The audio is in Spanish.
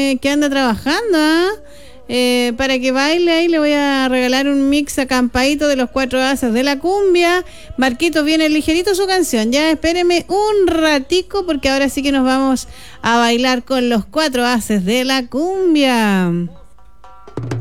que anda trabajando, ¿ah? Para que baile ahí le voy a regalar un mix acampadito de los 4 haces de la cumbia. Marquito, viene ligerito su canción, ya espéreme un ratico porque ahora sí que nos vamos a bailar con los 4 haces de la cumbia.